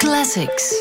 Classics.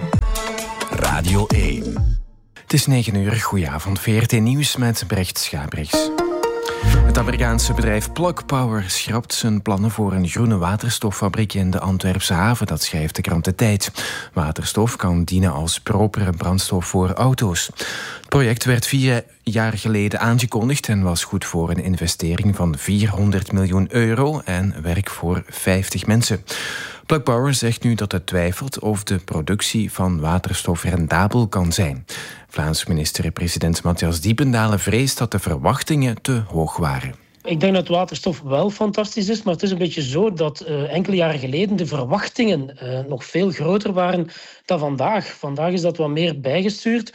Radio 1. Het is 9:00, goedenavond, VRT Nieuws met Brecht Schabrichs. Het Amerikaanse bedrijf Plug Power schrapt zijn plannen voor een groene waterstoffabriek in de Antwerpse haven, dat schrijft de krant De Tijd. Waterstof kan dienen als propere brandstof voor auto's. Het project werd 4 jaar geleden aangekondigd en was goed voor een investering van €400 miljoen en werk voor 50 mensen. Plug Power zegt nu dat het twijfelt of de productie van waterstof rendabel kan zijn. Vlaams minister-president Matthias Diependalen vreest dat de verwachtingen te hoog waren. Ik denk dat waterstof wel fantastisch is, maar het is een beetje zo dat enkele jaren geleden de verwachtingen nog veel groter waren dan vandaag. Vandaag is dat wat meer bijgestuurd.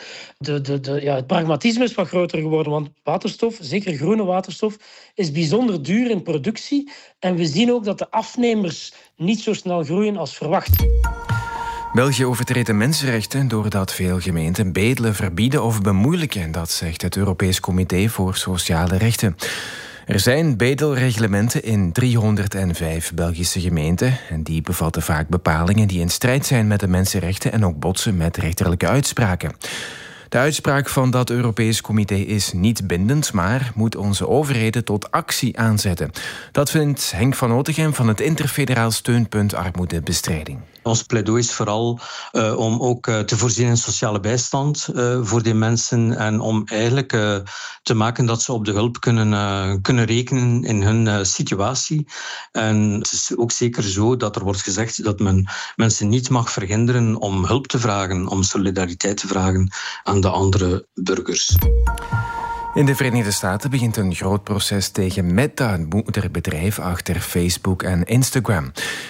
Het pragmatisme is wat groter geworden, want waterstof, zeker groene waterstof, is bijzonder duur in productie. En we zien ook dat de afnemers niet zo snel groeien als verwacht. België overtreedt de mensenrechten doordat veel gemeenten bedelen verbieden of bemoeilijken. Dat zegt het Europees Comité voor Sociale Rechten. Er zijn bedelreglementen in 305 Belgische gemeenten en die bevatten vaak bepalingen die in strijd zijn met de mensenrechten en ook botsen met rechterlijke uitspraken. De uitspraak van dat Europees Comité is niet bindend, maar moet onze overheden tot actie aanzetten. Dat vindt Henk van Otegem van het Interfederaal Steunpunt Armoedebestrijding. Ons pleidooi is vooral om ook te voorzien in sociale bijstand voor die mensen en om eigenlijk te maken dat ze op de hulp kunnen rekenen in hun situatie. En het is ook zeker zo dat er wordt gezegd dat men mensen niet mag verhinderen om hulp te vragen, om solidariteit te vragen aan de andere burgers. In de Verenigde Staten begint een groot proces tegen Meta, het moederbedrijf achter Facebook en Instagram.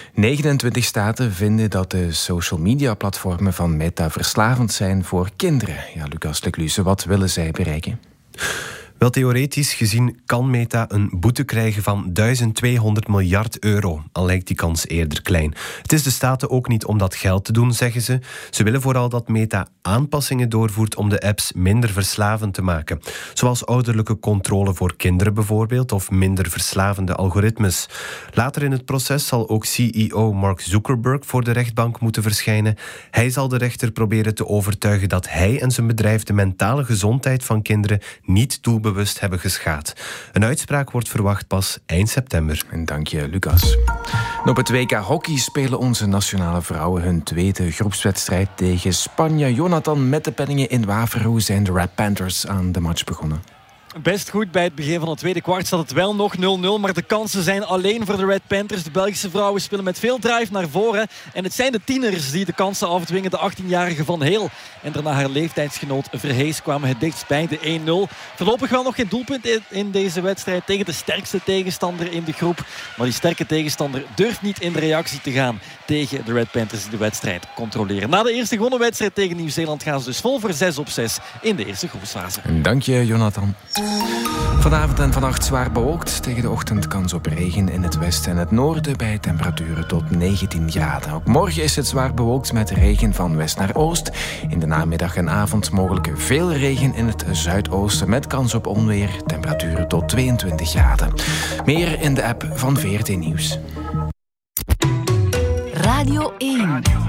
29 staten vinden dat de social media platformen van Meta verslavend zijn voor kinderen. Ja, Lucas Lecluze, wat willen zij bereiken? Wel, theoretisch gezien kan Meta een boete krijgen van €1200 miljard, al lijkt die kans eerder klein. Het is de staten ook niet om dat geld te doen, zeggen ze. Ze willen vooral dat Meta aanpassingen doorvoert om de apps minder verslavend te maken. Zoals ouderlijke controle voor kinderen bijvoorbeeld, of minder verslavende algoritmes. Later in het proces zal ook CEO Mark Zuckerberg voor de rechtbank moeten verschijnen. Hij zal de rechter proberen te overtuigen dat hij en zijn bedrijf de mentale gezondheid van kinderen niet doelbewust hebben geschaad. Een uitspraak wordt verwacht pas eind september. En dank je, Lucas. En op het WK Hockey spelen onze nationale vrouwen hun tweede groepswedstrijd tegen Spanje. Jonathan, met de penningen in Waver, hoe zijn de Red Panthers aan de match begonnen? Best goed. Bij het begin van het tweede kwart staat het wel nog 0-0. Maar de kansen zijn alleen voor de Red Panthers. De Belgische vrouwen spelen met veel drive naar voren. En het zijn de tieners die de kansen afdwingen. De 18-jarige Van Heel en daarna haar leeftijdsgenoot Verhees kwamen het dichtst bij de 1-0. Voorlopig wel nog geen doelpunt in deze wedstrijd tegen de sterkste tegenstander in de groep. Maar die sterke tegenstander durft niet in de reactie te gaan tegen de Red Panthers die de wedstrijd controleren. Na de eerste gewonnen wedstrijd tegen Nieuw-Zeeland gaan ze dus vol voor 6-6 in de eerste groepsfase. Dank je, Jonathan. Vanavond en vannacht zwaar bewolkt. Tegen de ochtend kans op regen in het westen en het noorden bij temperaturen tot 19 graden. Ook morgen is het zwaar bewolkt met regen van west naar oost. In de namiddag en avond mogelijk veel regen in het zuidoosten met kans op onweer. Temperaturen tot 22 graden. Meer in de app van VRT Nieuws. Radio 1.